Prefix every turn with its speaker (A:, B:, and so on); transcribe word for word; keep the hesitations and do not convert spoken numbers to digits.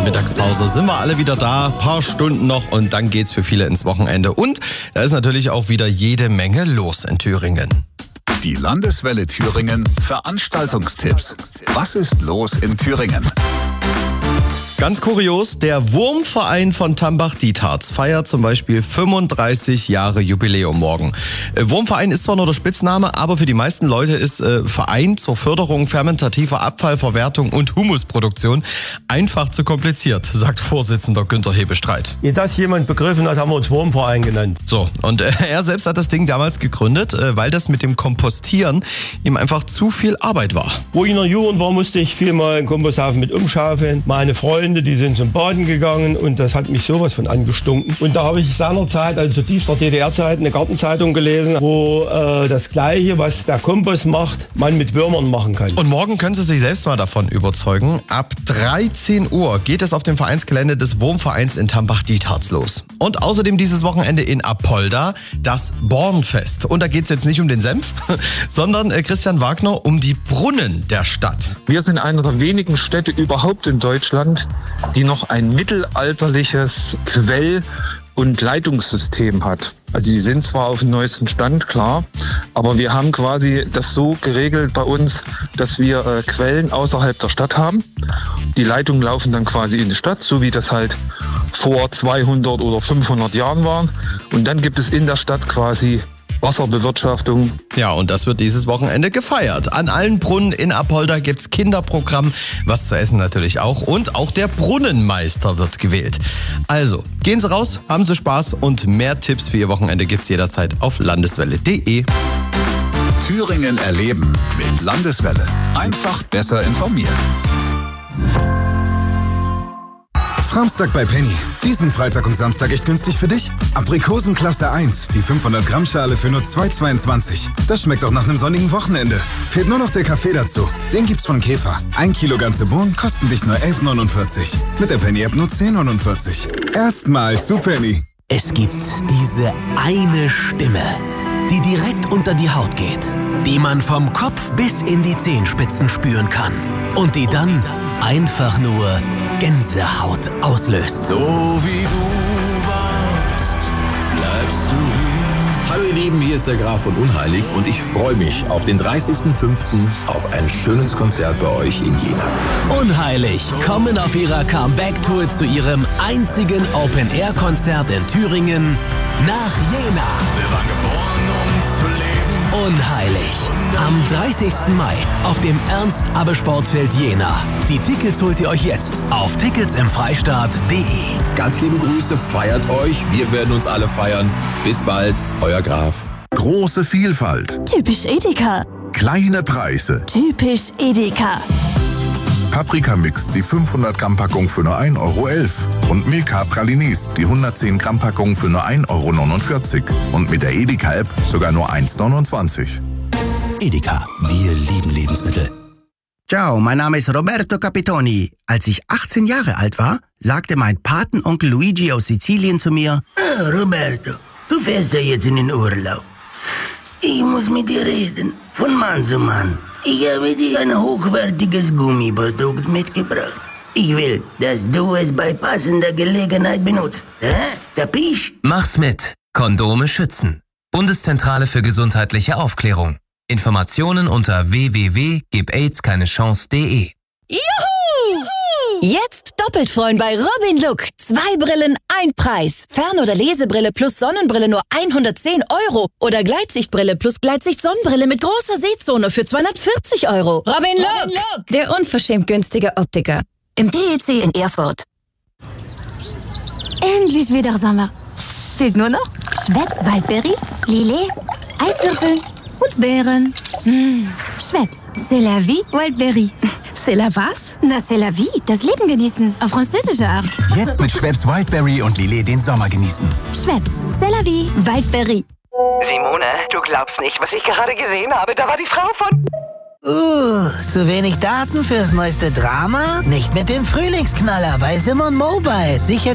A: Mittagspause sind wir alle wieder da, paar Stunden noch und dann geht's für viele ins Wochenende. Und da ist natürlich auch wieder jede Menge los in Thüringen.
B: Die Landeswelle Thüringen Veranstaltungstipps. Was ist los in Thüringen?
A: Ganz kurios, der Wurmverein von Tambach-Dietharz feiert zum Beispiel fünfunddreißig Jahre Jubiläum morgen. Äh, Wurmverein ist zwar nur der Spitzname, aber für die meisten Leute ist äh, Verein zur Förderung fermentativer Abfallverwertung und Humusproduktion einfach zu kompliziert, sagt Vorsitzender Günter Hebestreit.
C: Ehe das jemand begriffen hat, haben wir uns Wurmverein genannt.
A: So, und äh, er selbst hat das Ding damals gegründet, äh, weil das mit dem Kompostieren ihm einfach zu viel Arbeit war.
C: Wo ich in der Jugend war, musste ich viel mal einen Komposthafen mit umschaufeln. Meine Freunde, die sind zum Baden gegangen und das hat mich sowas von angestunken. Und da habe ich seinerzeit, also zu tiefster D D R-Zeit, eine Gartenzeitung gelesen, wo äh, das Gleiche, was der Kompost macht, man mit Würmern machen kann.
A: Und morgen können Sie sich selbst mal davon überzeugen. Ab dreizehn Uhr geht es auf dem Vereinsgelände des Wurmvereins in Tambach-Dietharz los. Und außerdem dieses Wochenende in Apolda das Bornfest. Und da geht es jetzt nicht um den Senf, sondern äh, Christian Wagner um die Brunnen der Stadt.
D: Wir sind eine der wenigen Städte überhaupt in Deutschland, die noch ein mittelalterliches Quell- und Leitungssystem hat. Also die sind zwar auf dem neuesten Stand, klar, aber wir haben quasi das so geregelt bei uns, dass wir äh, Quellen außerhalb der Stadt haben. Die Leitungen laufen dann quasi in die Stadt, so wie das halt vor zweihundert oder fünfhundert Jahren waren. Und dann gibt es in der Stadt quasi Wasserbewirtschaftung.
A: Ja, und das wird dieses Wochenende gefeiert. An allen Brunnen in Apolda gibt's Kinderprogramm, was zu essen natürlich auch. Und auch der Brunnenmeister wird gewählt. Also, gehen Sie raus, haben Sie Spaß und mehr Tipps für Ihr Wochenende gibt's jederzeit auf landeswelle punkt de.
B: Thüringen erleben mit Landeswelle. Einfach besser informiert.
E: Samstag bei Penny. Diesen Freitag und Samstag echt günstig für dich. Aprikosen Klasse eins, die fünfhundert Gramm Schale für nur zwei Euro zweiundzwanzig. Das schmeckt auch nach einem sonnigen Wochenende. Fehlt nur noch der Kaffee dazu. Den gibt's von Käfer. Ein Kilo ganze Bohnen kosten dich nur elf Euro neunundvierzig. Mit der Penny-App nur zehn Euro neunundvierzig. Erstmal zu Penny.
F: Es gibt diese eine Stimme, die direkt unter die Haut geht, die man vom Kopf bis in die Zehenspitzen spüren kann und die dann einfach nur Gänsehaut auslöst.
G: So wie du warst, bleibst du hier. Hallo ihr Lieben, hier ist der Graf von Unheilig und ich freue mich auf den dreißigsten fünften auf ein schönes Konzert bei euch in Jena.
F: Unheilig kommen auf ihrer Comeback-Tour zu ihrem einzigen Open-Air-Konzert in Thüringen nach Jena.
G: Wir waren geboren, um zu leben.
F: Unheilig. Am dreißigsten Mai auf dem Ernst-Abbe-Sportfeld Jena. Die Tickets holt ihr euch jetzt auf tickets im freistaat punkt de.
G: Ganz liebe Grüße, feiert euch. Wir werden uns alle feiern. Bis bald, euer Graf.
H: Große Vielfalt.
I: Typisch Edeka.
H: Kleine Preise.
I: Typisch Edeka.
H: Paprikamix, die fünfhundert Gramm Packung für nur ein Euro elf. Und Milka Pralinis, die hundertzehn Gramm Packung für nur ein Euro neunundvierzig. Und mit der Edeka-App sogar nur eins Euro neunundzwanzig.
F: Edeka, wir lieben Lebensmittel.
J: Ciao, mein Name ist Roberto Capitoni. Als ich achtzehn Jahre alt war, sagte mein Patenonkel Luigi aus Sizilien zu mir:
K: ah, Roberto, du fährst ja jetzt in den Urlaub. Ich muss mit dir reden, von Mann zu Mann. Ich habe dir ein hochwertiges Gummiprodukt mitgebracht. Ich will, dass du es bei passender Gelegenheit benutzt. Hä? Kapisch?
F: Mach's mit. Kondome schützen. Bundeszentrale für gesundheitliche Aufklärung. Informationen unter w w w punkt gib aids keine chance punkt de.
I: Juhu! Jetzt doppelt freuen bei Robin Look. Zwei Brillen, ein Preis. Fern- oder Lesebrille plus Sonnenbrille nur hundertzehn Euro. Oder Gleitsichtbrille plus Gleitsicht-Sonnenbrille mit großer Sehzone für zweihundertvierzig Euro. Robin Look, Robin Look, der unverschämt günstige Optiker. Im D E C in Erfurt. Endlich wieder Sommer. Fehlt nur noch Schweppes Waldbeere, Lillet, Eiswürfel und Beeren. Mmh. Schweppes, c'est la vie, Wildberry. C'est la was? Na, c'est la vie, das Leben genießen. Auf französische Art.
L: Jetzt mit Schweppes Wildberry und Lillet den Sommer genießen.
I: Schweppes, c'est la vie, Wildberry.
M: Simone, du glaubst nicht, was ich gerade gesehen habe. Da war die Frau von...
K: Uh, zu wenig Daten fürs neueste Drama? Nicht mit dem Frühlingsknaller bei Simon Mobile. Sicher